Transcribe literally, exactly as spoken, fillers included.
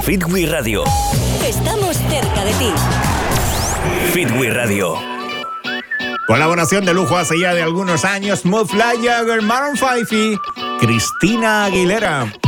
Fitwi Radio. Estamos cerca de ti. Fitwi Radio. Colaboración de lujo hace ya de algunos años, Muff Like Jagger, Maroon cinco y Cristina Aguilera.